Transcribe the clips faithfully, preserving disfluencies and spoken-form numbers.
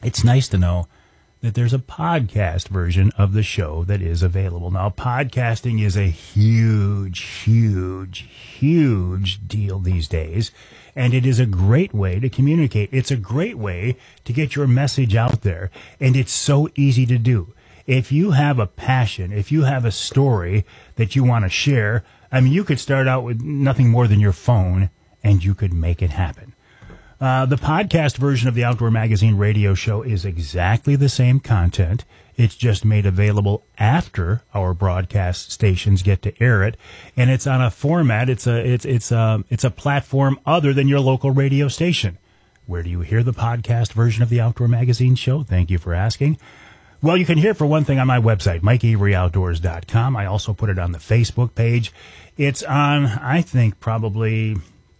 it's nice to know that there's a podcast version of the show that is available. Now, podcasting is a huge, huge, huge deal these days, and it is a great way to communicate. It's a great way to get your message out there, and it's so easy to do. If you have a passion, if you have a story that you want to share, I mean, you could start out with nothing more than your phone, and you could make it happen. Uh, the podcast version of the Outdoor Magazine radio show is exactly the same content. It's just made available after our broadcast stations get to air it, and it's on a format. It's a it's it's a it's a platform other than your local radio station. Where do you hear the podcast version of the Outdoor Magazine show? Thank you for asking. Well, you can hear it for one thing on my website, mike avery outdoors dot com. I also put it on the Facebook page. It's on, I think, probably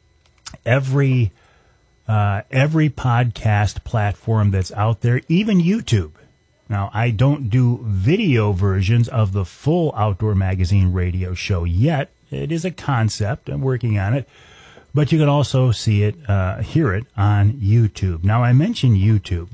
every. Uh, every podcast platform that's out there, even YouTube. Now, I don't do video versions of the full Outdoor Magazine radio show yet. It is a concept. I'm working on it. But you can also see it, uh, hear it on YouTube. Now, I mentioned YouTube.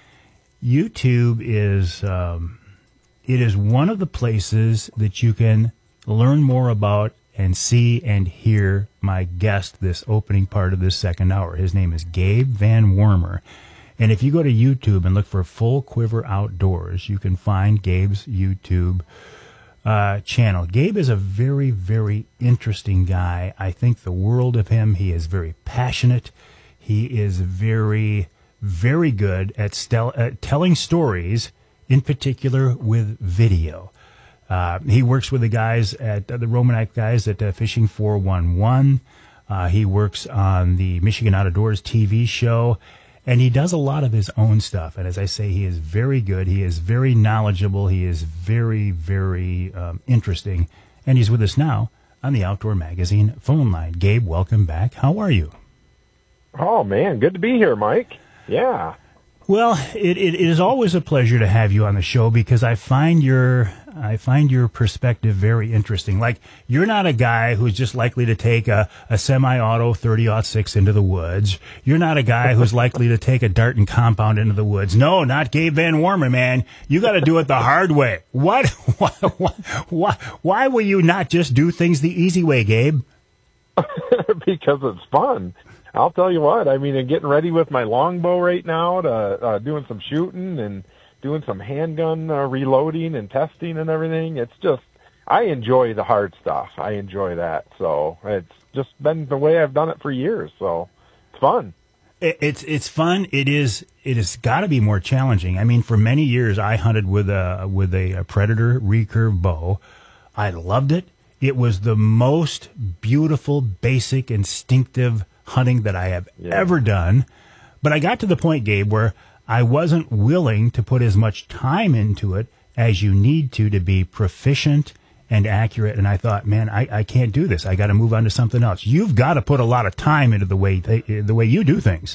YouTube is, um, it is one of the places that you can learn more about and see and hear my guest this opening part of this second hour. His name is Gabe Van Wormer. And if you go to YouTube and look for Full Quiver Outdoors, you can find Gabe's YouTube uh, channel. Gabe is a very, very interesting guy. I think the world of him. He is very passionate. He is very, very good at, stel- at telling stories, in particular with video. Uh, he works with the guys at uh, the Romanek guys at uh, Fishing four one one. Uh, he works on the Michigan Outdoors T V show, and he does a lot of his own stuff. And as I say, he is very good. He is very knowledgeable. He is very, very um, interesting. And he's with us now on the Outdoor Magazine phone line. Gabe, welcome back. How are you? Oh, man, good to be here, Mike. Yeah. Well, it, it is always a pleasure to have you on the show because I find your I find your perspective very interesting. Like, you're not a guy who's just likely to take a, a semi-auto thirty aught six into the woods. You're not a guy who's likely to take a dart and compound into the woods. No, not Gabe Van Wormer, man. You got to do it the hard way. What? Why, why, why, why will you not just do things the easy way, Gabe? Because it's fun. I'll tell you what, I mean, I'm getting ready with my longbow right now, to uh, doing some shooting and doing some handgun uh, reloading and testing and everything. It's just, I enjoy the hard stuff. I enjoy that. So it's just been the way I've done it for years. So it's fun. It's it's fun. It is. It has got to be more challenging. I mean, for many years, I hunted with a with a, a Predator recurve bow. I loved it. It was the most beautiful, basic, instinctive hunting that I have yeah. ever done. But I got to the point, Gabe, where I wasn't willing to put as much time into it as you need to to be proficient and accurate. And I thought, man, I, I can't do this. I got to move on to something else. You've got to put a lot of time into the way the way you do things.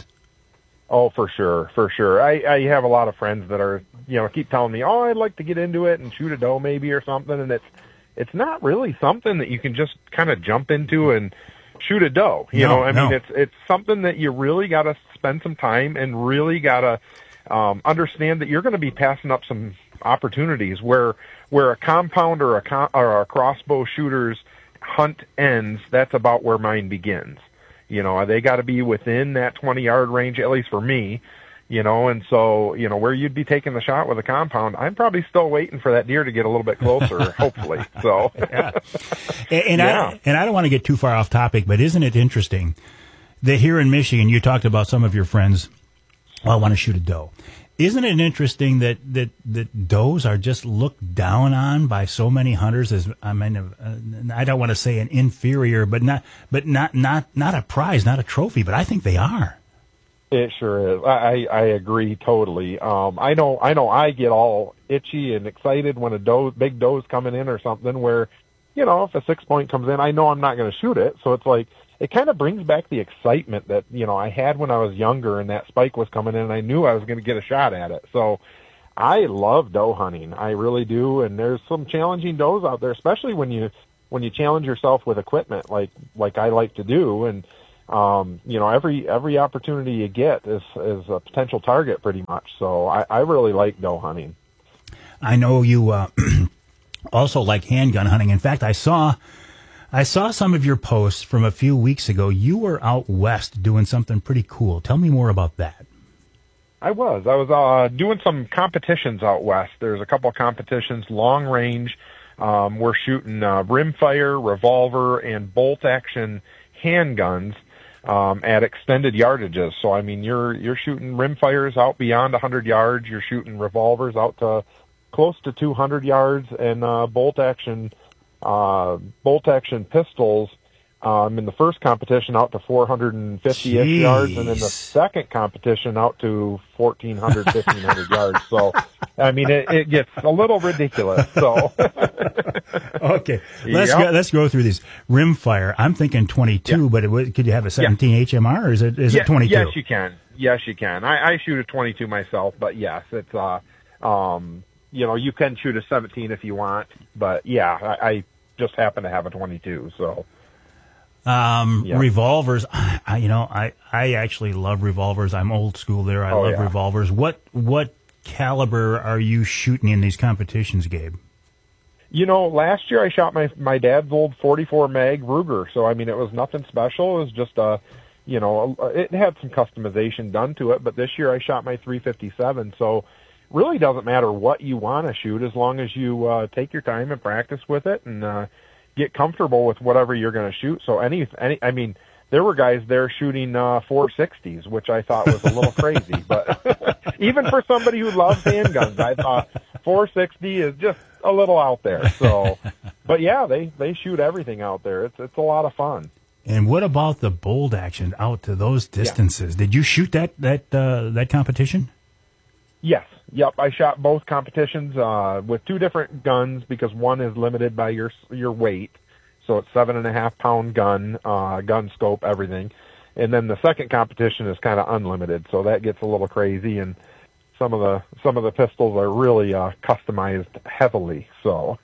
Oh, for sure, for sure. I, I have a lot of friends that are, you know, keep telling me, oh, I'd like to get into it and shoot a doe maybe or something. And it's it's not really something that you can just kind of jump into and shoot a doe. You no, know, I no. mean, it's it's something that you really got to spend some time and really got to um, understand that you're going to be passing up some opportunities where where a compound or a com- or a crossbow shooter's hunt ends. That's about where mine begins. You know, they got to be within that twenty yard range, at least for me. You know, and so, you know, where you'd be taking the shot with a compound, I'm probably still waiting for that deer to get a little bit closer, hopefully. So, yeah. And, and, yeah. I, and I don't want to get too far off topic, but isn't it interesting that here in Michigan, you talked about some of your friends, well, I want to shoot a doe. Isn't it interesting that, that, that does are just looked down on by so many hunters as, I mean, uh, I don't want to say an inferior, but not, but not, not, not a prize, not a trophy, but I think they are. It sure is. I, I agree totally. Um, I know, I know I get all itchy and excited when a doe, big doe's coming in or something where, you know, if a six point comes in, I know I'm not going to shoot it. So it's like, it kind of brings back the excitement that, you know, I had when I was younger and that spike was coming in and I knew I was going to get a shot at it. So I love doe hunting. I really do. And there's some challenging does out there, especially when you, when you challenge yourself with equipment like, like I like to do. And, um, you know, every every opportunity you get is is a potential target, pretty much. So I, I really like doe hunting. I know you uh, also like handgun hunting. In fact, I saw I saw some of your posts from a few weeks ago. You were out west doing something pretty cool. Tell me more about that. I was. I was uh, doing some competitions out west. There's a couple of competitions, long range. Um, we're shooting uh, rimfire, revolver, and bolt action handguns um, at extended yardages. So I mean, you're you're shooting rimfires out beyond one hundred yards. You're shooting revolvers out to close to two hundred yards, and uh, bolt action uh, bolt action pistols. Um, in the first competition out to four hundred fifty-ish yards, and in the second competition out to fourteen hundred, fifteen hundred yards. So, I mean, it, it gets a little ridiculous. So, okay, let's yep. go, let's go through these. Rimfire, I'm thinking twenty-two, yeah. but it, could you have a seventeen yeah. H M R, or is it is yeah, it twenty-two? Yes, you can. Yes, you can. I, I shoot a twenty-two myself, but yes, it's uh, um, you know, you can shoot a seventeen if you want, but yeah, I, I just happen to have a twenty-two, so. Um, yeah. Revolvers, I, you know, I, I actually love revolvers. I'm old school there. I oh, love yeah. revolvers. What, what caliber are you shooting in these competitions, Gabe? You know, last year I shot my, my dad's old forty-four mag Ruger. So, I mean, it was nothing special. It was just a, you know, it had some customization done to it, but this year I shot my three fifty-seven. So really doesn't matter what you want to shoot as long as you, uh, take your time and practice with it and, uh, get comfortable with whatever you're going to shoot. So any, any, I mean, there were guys there shooting uh, four sixties, which I thought was a little crazy. But even for somebody who loves handguns, I thought four sixty is just a little out there. So, but yeah, they they shoot everything out there. It's it's a lot of fun. And what about the bolt action out to those distances? Yeah. Did you shoot that that uh, that competition? Yes. Yep, I shot both competitions uh, with two different guns because one is limited by your your weight, so it's seven and a half pound gun, uh, gun scope, everything, and then the second competition is kind of unlimited, so that gets a little crazy, and some of the some of the pistols are really uh, customized heavily. So,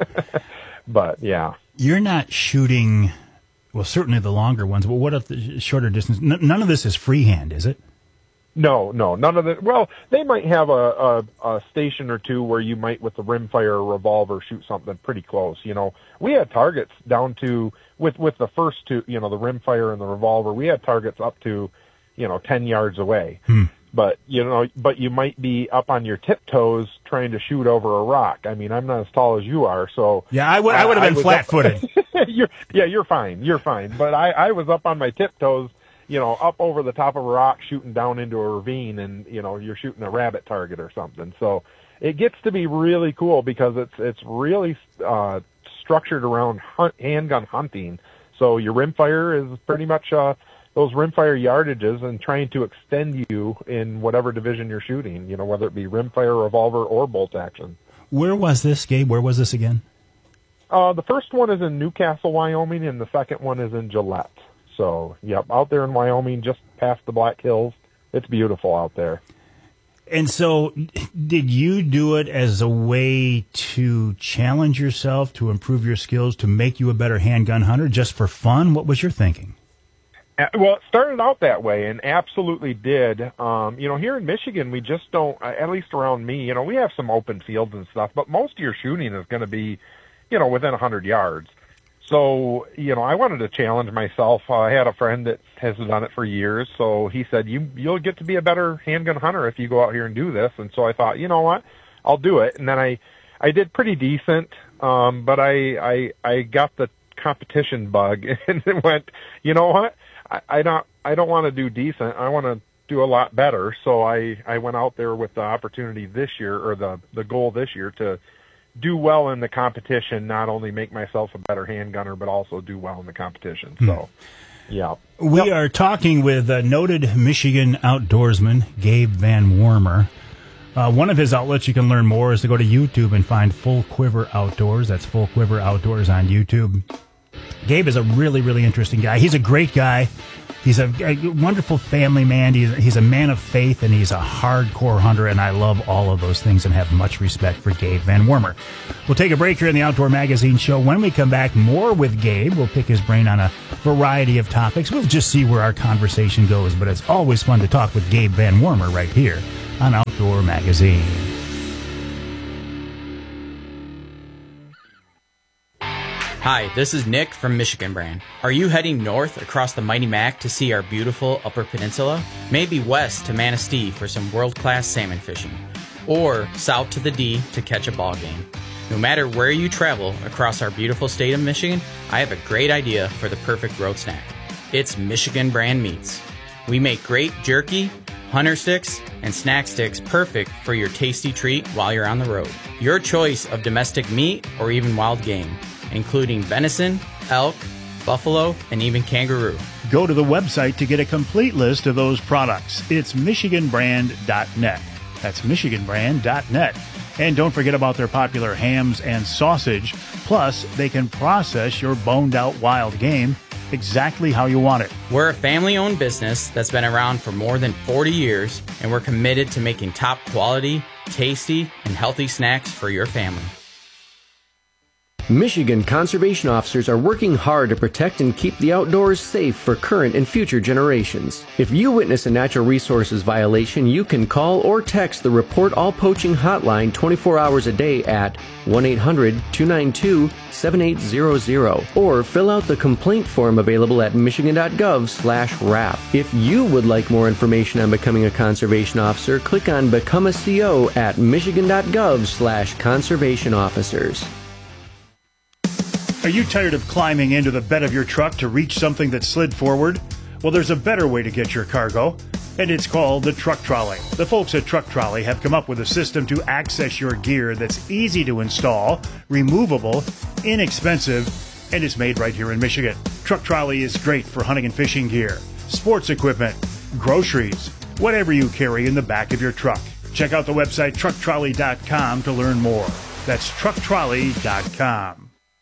but yeah, you're not shooting. Well, certainly the longer ones, but what if the shorter distance? N- none of this is freehand, is it? No, no, none of it. Well, they might have a, a, a station or two where you might, with the rimfire or revolver, shoot something pretty close. You know, we had targets down to, with, with the first two, you know, the rimfire and the revolver, we had targets up to, you know, ten yards away. Hmm. But, you know, but you might be up on your tiptoes trying to shoot over a rock. I mean, I'm not as tall as you are, so. Yeah, I would, I would have been flat footed. you're, yeah, you're fine. You're fine. But I, I was up on my tiptoes, you know, up over the top of a rock shooting down into a ravine, and, you know, you're shooting a rabbit target or something. So it gets to be really cool because it's, it's really, uh, structured around hunt, handgun hunting. So your rimfire is pretty much, uh, those rimfire yardages and trying to extend you in whatever division you're shooting, you know, whether it be rimfire, revolver, or bolt action. Where was this, Gabe? Where was this again? Uh, the first one is in Newcastle, Wyoming, and the second one is in Gillette. So, yep, out there in Wyoming, just past the Black Hills. It's beautiful out there. And so, did you do it as a way to challenge yourself, to improve your skills, to make you a better handgun hunter, just for fun? What was your thinking? Uh, well, it started out that way, and absolutely did. Um, you know, here in Michigan, we just don't, at least around me, you know, we have some open fields and stuff, but most of your shooting is going to be, you know, within one hundred yards. So, you know, I wanted to challenge myself. Uh, I had a friend that has done it for years, so he said, you, you'll get to be a better handgun hunter if you go out here and do this. And so I thought, you know what, I'll do it. And then I, I did pretty decent, um, but I, I, I got the competition bug and it went, you know what, I, I don't, I don't want to do decent. I want to do a lot better. So I, I went out there with the opportunity this year, or the, the goal this year, to do well in the competition, not only make myself a better handgunner, but also do well in the competition. So, yeah. We yep. are talking with a noted Michigan outdoorsman, Gabe Van Wormer. Uh, one of his outlets you can learn more is to go to YouTube and find Full Quiver Outdoors. That's Full Quiver Outdoors on YouTube. Gabe is a really, really interesting guy. He's a great guy. He's a, a wonderful family man. He's, he's a man of faith, and he's a hardcore hunter, and I love all of those things and have much respect for Gabe Van Wormer. We'll take a break here in the Outdoor Magazine Show. When we come back, more with Gabe. We'll pick his brain on a variety of topics. We'll just see where our conversation goes, but it's always fun to talk with Gabe Van Wormer right here on Outdoor Magazine. Hi, this is Nick from Michigan Brand. Are you heading north across the Mighty Mac to see our beautiful Upper Peninsula? Maybe west to Manistee for some world-class salmon fishing, or south to the D to catch a ball game. No matter where you travel across our beautiful state of Michigan, I have a great idea for the perfect road snack. It's Michigan Brand Meats. We make great jerky, hunter sticks, and snack sticks perfect for your tasty treat while you're on the road. Your choice of domestic meat or even wild game, including venison, elk, buffalo, and even kangaroo. Go to the website to get a complete list of those products. It's michigan brand dot net. That's michigan brand dot net. And don't forget about their popular hams and sausage. Plus, they can process your boned-out wild game exactly how you want it. We're a family-owned business that's been around for more than forty years, and we're committed to making top quality, tasty, and healthy snacks for your family. Michigan conservation officers are working hard to protect and keep the outdoors safe for current and future generations. If you witness a natural resources violation, you can call or text the Report All Poaching hotline twenty-four hours a day at one eight hundred two nine two seven eight zero zero or fill out the complaint form available at michigan dot gov slash rap. If you would like more information on becoming a conservation officer, click on Become a C O at michigan dot gov slash conservation officers. Are you tired of climbing into the bed of your truck to reach something that slid forward? Well, there's a better way to get your cargo, and it's called the Truck Trolley. The folks at Truck Trolley have come up with a system to access your gear that's easy to install, removable, inexpensive, and it's made right here in Michigan. Truck Trolley is great for hunting and fishing gear, sports equipment, groceries, whatever you carry in the back of your truck. Check out the website truck trolley dot com to learn more. That's truck trolley dot com.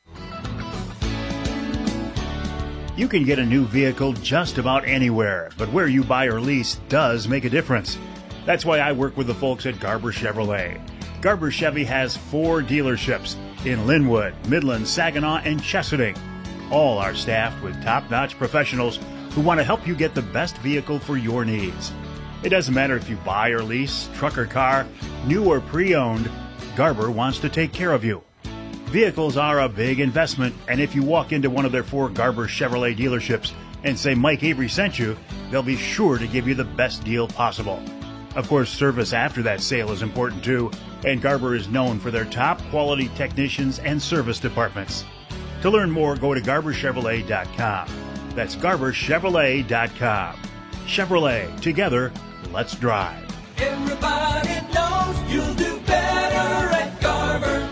You can get a new vehicle just about anywhere, but where you buy or lease does make a difference. That's why I work with the folks at Garber Chevrolet. Garber Chevy has four dealerships in Linwood, Midland, Saginaw, and Chesaning. All are staffed with top-notch professionals who want to help you get the best vehicle for your needs. It doesn't matter if you buy or lease, truck or car, new or pre-owned, Garber wants to take care of you. Vehicles are a big investment, and if you walk into one of their four Garber Chevrolet dealerships and say Mike Avery sent you, they'll be sure to give you the best deal possible. Of course, service after that sale is important too, and Garber is known for their top quality technicians and service departments. To learn more, go to garber chevrolet dot com. That's garber chevrolet dot com. Chevrolet, together, let's drive. Everybody knows you'll do better at Garber.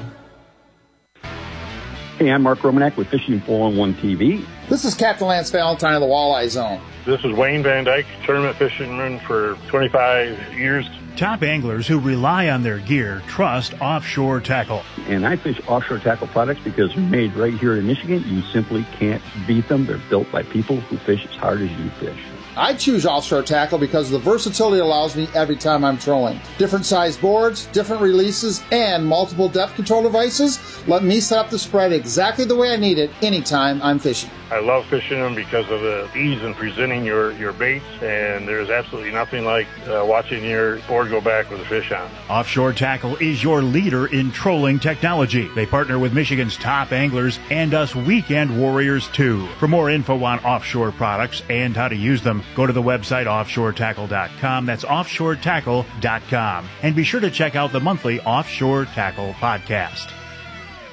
Hey, I'm Mark Romanek with Fishing four one one T V. This is Captain Lance Valentine of the Walleye Zone. This is Wayne Van Dyke, tournament fisherman for twenty-five years. Top anglers who rely on their gear trust Offshore Tackle. And I fish Offshore Tackle products because they're made right here in Michigan. You simply can't beat them. They're built by people who fish as hard as you fish. I choose Offshore Tackle because of the versatility it allows me every time I'm trolling. Different size boards, different releases, and multiple depth control devices let me set up the spread exactly the way I need it anytime I'm fishing. I love fishing them because of the ease in presenting your, your baits, and there's absolutely nothing like uh, watching your board go back with a fish on. Offshore Tackle is your leader in trolling technology. They partner with Michigan's top anglers and us weekend warriors too. For more info on offshore products and how to use them, go to the website offshore tackle dot com. That's offshore tackle dot com. And be sure to check out the monthly Offshore Tackle podcast.